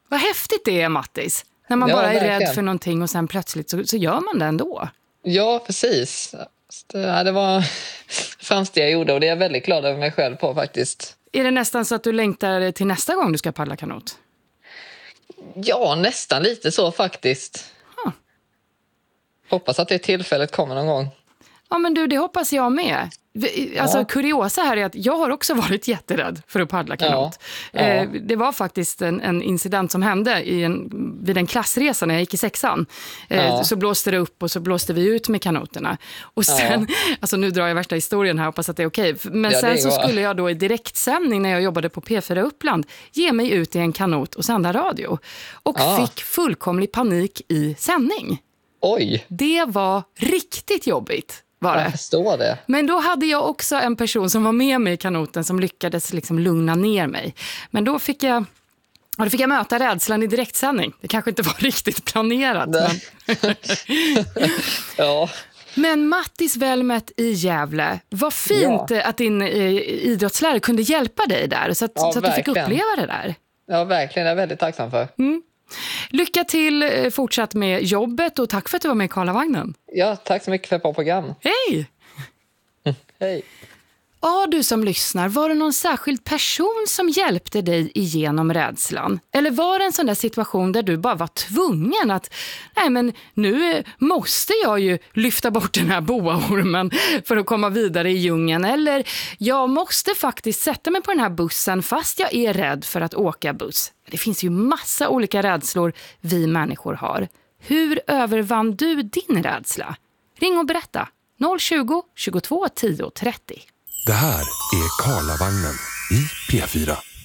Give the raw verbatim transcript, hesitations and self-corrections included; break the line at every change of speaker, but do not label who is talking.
Vad häftigt det är, Mattis. När man
Ja,
bara är
verkligen.
rädd för någonting och sen plötsligt så, så gör man det ändå.
Ja, precis. Det, det var framsteg jag gjorde och det är jag väldigt glad över mig själv på faktiskt.
Är det nästan så att du längtar till nästa gång du ska paddla kanot?
Ja, nästan lite så faktiskt.
Huh.
Hoppas att det tillfället kommer någon gång.
Ja, men du, det hoppas jag med. Alltså,
Ja.
kuriosa här är att jag har också varit jätterädd för att paddla kanot.
Ja. Ja.
Eh, det var faktiskt en, en incident som hände i en, vid en klassresa när jag gick i sexan. Eh,
Ja.
Så blåste det upp och så blåste vi ut med kanoterna. Och sen,
Ja.
alltså nu drar jag värsta historien här, hoppas att det är okej. Men
Ja,
sen så
går.
skulle jag då i direktsändning när jag jobbade på P fyra Uppland ge mig ut i en kanot och sända radio. Och
Ja.
fick fullkomlig panik i sändning.
Oj,
Det var riktigt jobbigt. Var det.
jag förstår det.
Men då hade jag också en person som var med mig i kanoten som lyckades liksom lugna ner mig. Men då fick jag, ja, då fick jag möta rädslan i direktsändning. Det kanske inte var riktigt planerat. Men,
Ja.
men Mattis Velmet i Gävle, vad fint
Ja.
att din eh, idrottslärare kunde hjälpa dig där. Så att,
Ja,
så att du fick
verkligen.
uppleva det där.
Ja, verkligen. Jag är väldigt tacksam för.
Lycka till eh, fortsatt med jobbet och tack för att du var med i Karlavagnen.
Ja, tack så mycket för ett bra program.
Hej!
Hej.
Ja, du som lyssnar, var det någon särskild person som hjälpte dig igenom rädslan? Eller var det en sån där situation där du bara var tvungen att, nej men nu eh, måste jag ju lyfta bort den här boaormen för att komma vidare i djungeln. Eller jag måste faktiskt sätta mig på den här bussen fast jag är rädd för att åka buss. Det finns ju massa olika rädslor vi människor har. Hur övervann du din rädsla? Ring och berätta. noll tjugo, tjugotvå, tio, trettio.
Det här är Karlavagnen i P fyra.